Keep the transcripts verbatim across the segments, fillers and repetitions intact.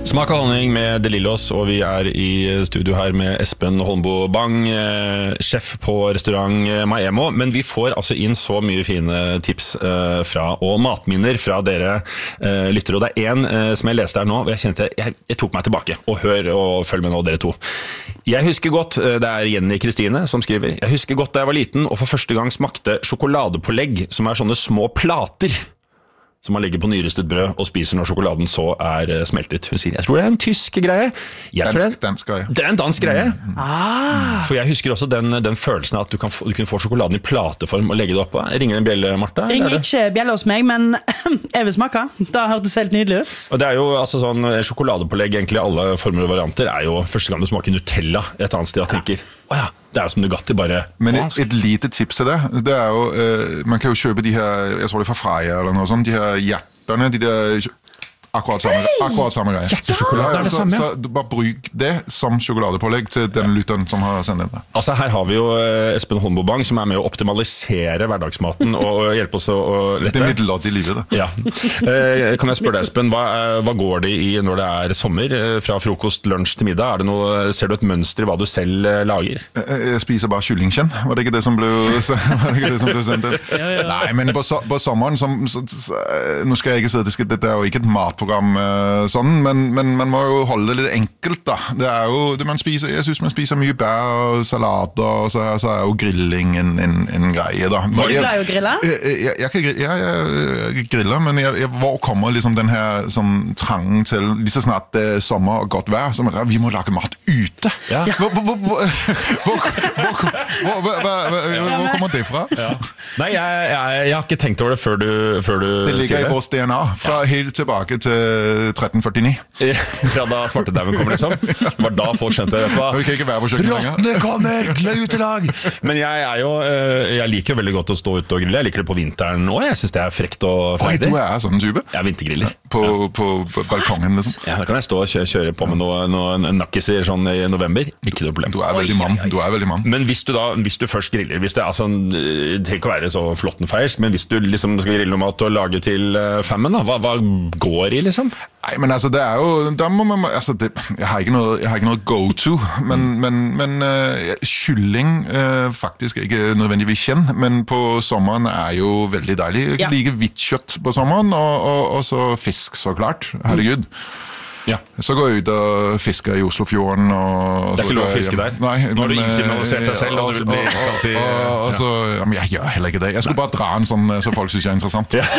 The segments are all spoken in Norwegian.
Smak av honning med De Lillos, og vi er i studio her med Espen Holmboe Bang, eh, sjef på restaurant Maemo, men vi får altså inn så mye fine tips eh, fra, og matminner fra dere eh, lyttere, og det er en eh, som jeg leste her nå, og jeg kjente, jeg, jeg tok meg tilbake, og hør og følg med nå dere to. Jeg husker godt, det er Jenny Kristine som skriver, jeg husker godt da jeg var liten, og for første gang smakte sjokoladepålegg, som er sånne små plater, som man legger på nyristet brød og spiser når sjokoladen så er smeltet. Hun sier, jeg tror det er en tysk greie. Jeg dansk, dansk greie. Det er en dansk greie. Mm, mm. Ah. For jeg husker også den, den følelsen av at du kan, få, du kan få sjokoladen i plateform og legge det oppå. Ringer en bjelle, Martha? Ringer ikke bjelle hos meg, men jeg vil smake. Det hørtes helt nydelig ut. Og det er jo altså sånn, sjokoladepålegg, egentlig alle former og varianter, er jo første gang du smaker Nutella et annet sted og tenker, åja, ja, det er jo som Nugatti, bare Men et, et lite tips til det, det er jo, uh, man kan jo kjøpe de her, jeg tror det er fra Freia eller noe sånt, de her hjerterne, de der akkurat samme, akkurat samme greie. Hjertesjokolade, ja, er det så, samme? Så, så bare bruk det som sjokoladepålegg til den lytteren som har sendt inn det. Altså her har vi jo Espen Holmboe Bang, som er med å optimalisere hverdagsmaten og hjelpe oss å lette. Det er middelalder i livet, det. Ja. Eh, kan jeg spørre deg, Espen, hva, hva går det i når det er sommer, fra frokost, lunsj til middag? Er det noe, ser du et mønster i hva du selv lager? Jeg spiser bare kyllingkjønn, var det ikke det som ble, var det ikke det som ble sendt inn? Ja, ja. Nei, men på, so, på sommeren, som, så, så, nå skal jeg ikke si at det, skal, det er jo ikke et matprogram, sånn, men, men man må jo holde det litt enkelt da. Det er jo, det man spiser, jeg synes man spiser mye bær og salater, og så, så er jo grilling en, en, en greie da. Hvor du pleier å grille? Jeg, jeg, jeg, jeg, jeg, jeg griller, men jeg, jeg, hvor kommer liksom den her sånn, trangen til, lige så snart det er sommer og godt vær, så man, vi må lage mat ute. Ja. Hvor, hvor, hvor, hvor, hvor, hvor, hvor kommer det fra? Ja. Nei, jeg, jeg, jeg har ikke tenkt over det før du, før du det ligger i vårt D N A, fra ja. helt tilbake til tretten førtini. Fra da svartedauden kommer liksom. Det var da folk skjønte det. Vi kan ikke være på kjøkken lenger. Rottene kommer, gløyutelag! Men jeg er jo, jeg liker jo veldig godt å stå ute og grille. Jeg liker det på vinteren også. Jeg synes det er frekt og ferdig. Oi, du er sånn type? Jeg er vintergriller. På, ja. på, på balkongen liksom? Ja, da kan jeg stå og kjøre, kjøre på med noen noe nakkiser sånn i november. Ikke noe problem. Du er veldig mann. Du er veldig mann. Men hvis du da, hvis du først griller, hvis det er altså, det trenger ikke å være så flottenfeirs, men hvis du liksom skal grille noe mat og lage til femmen da, hva, hva går i liksom? Nei, men altså, det er jo, da må man, altså, det, jeg har ikke noe, jeg har ikke noe go-to, men, mm. men, men uh, kylling uh, faktisk ikke nødvendigvis kjenn, men på sommeren er jo veldig deilig. Jeg ja. liker hvitt kjøtt på sommeren, og, og, og så fisk så klart, herregud. Ja. Så går jeg ut og fisker i Oslofjorden. Og det er ikke lov å fiske der? Nei, nå har du inkriminalisert deg selv. Og, og, og, og, og, og så, ja, men jeg gjør heller ikke det. Jeg skulle bare dra en sånn, så folk synes jeg er interessant. Ja.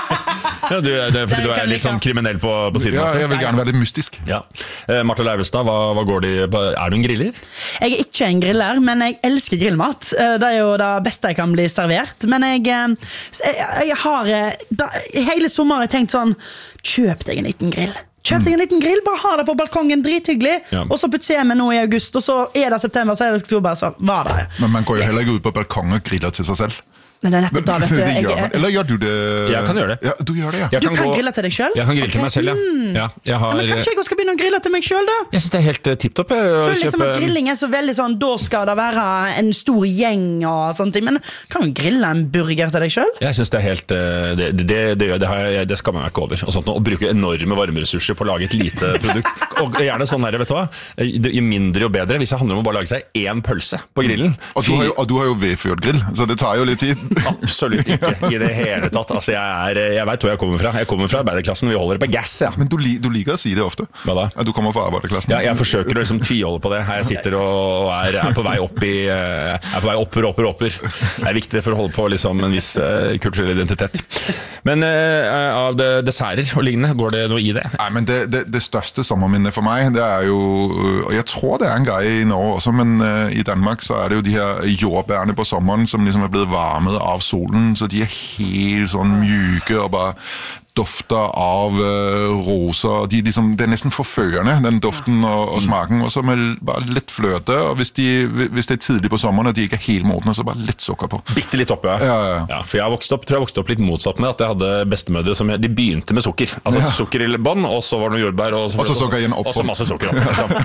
Ja, du, det er fordi du er litt sånn kriminell på, på siden. Ja, jeg vil gjerne være litt mystisk. Ja. Eh, Martha Leivestad, hva, hva går det i? Er du en griller? Jeg er ikke en griller, men jeg elsker grillmat. Det er jo det beste jeg kan bli servert. Men jeg, jeg, jeg har da, hele sommeren tenkt sånn, kjøp deg en liten grill. Kjøp deg en liten grill, bare ha det på balkongen, drithyggelig. Ja. Og så putter jeg med noe i august, og så er det september, så er det oktober, så var det. Men man går jo heller ikke ut på balkongen og griller til seg selv. Men det er nettopp da, vet du. Jeg, jeg, Eller gjør du det? Jeg kan gjøre det. Ja, du gjør det, ja. Du kan, kan gå, grille til deg selv? Jeg kan grille okay. til meg selv, ja. Mm. ja jeg har, men kanskje jeg også skal begynne å grille til meg selv, da? Jeg synes det er helt uh, tipptopp. Jeg føler liksom at grilling er så veldig sånn, da skal det være en stor gjeng og sånne ting, men kan du grille en burger til deg selv? Jeg synes det er helt, uh, det, det, det, det, det, har jeg, det skammer jeg ikke over. Og sånt, å bruke enorme varmeressurser på å lage et lite produkt. Og gjerne sånn her, vet du hva? Jo mindre og bedre, hvis det handler om å bare lage seg én pølse på grillen. Og du har jo, og du har jo vedfyrt grill, så det tar jo litt tid. Absolutt ikke, i det hele tatt. Altså, jeg, er, jeg vet hvor jeg kommer fra. Jeg kommer fra arbeiderklassen, vi holder det på gass, ja. Men du, du liker å si det ofte. Hva da? At du kommer fra arbeiderklassen. Ja, jeg forsøker å liksom tviholde på det. Her jeg sitter og er, er på vei opp i er på vei opper, opper, opper. Det er viktig for å holde på liksom, en viss uh, kulturell identitet. Men uh, av det, desserter og lignende, går det noe i det? Nei, men det, det, det største sommerminnet for meg, det er jo, og jeg tror det er en greie i Norge også, men uh, i Danmark så er det jo de her jordbærene på sommeren, som liksom er blevet varmet av solen, så de er helt sånn mjuke og bare dofter av uh, roser. De, liksom, det er nesten forførende, den doften og, og smaken, og så med bare litt fløte, og hvis, de, hvis det er tidlig på sommeren, og de ikke er helt modne, så bare litt sukker på. Bitte litt oppe, ja. Ja, ja. Ja, for jeg vokste opp, tror jeg vokste opp litt motsatt med at jeg hadde bestemødre som, de begynte med sukker. Altså ja. Sukker i bånd, og så var det noe jordbær, og så, og så sukker igjen opp. Og så masse sukker opp.